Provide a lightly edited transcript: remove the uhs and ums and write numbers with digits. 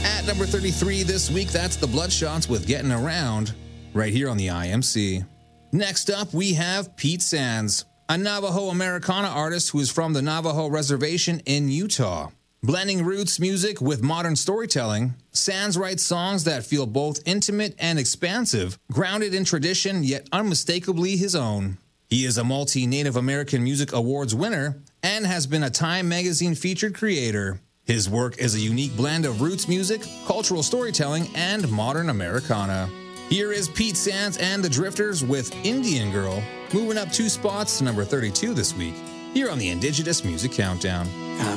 At number 33 this week, that's the Bloodshots with Getting Around, right here on the IMC. Next up, we have Pete Sands, a Navajo Americana artist who is from the Navajo Reservation in Utah. Blending roots music with modern storytelling, Sands writes songs that feel both intimate and expansive, grounded in tradition yet unmistakably his own. He is a multi-Native American Music Awards winner and has been a Time magazine featured creator. His work is a unique blend of roots music, cultural storytelling, and modern Americana. Here is Pete Sands and the Drifters with Indian Girl, moving up 2 spots to number 32 this week, here on the Indigenous Music Countdown.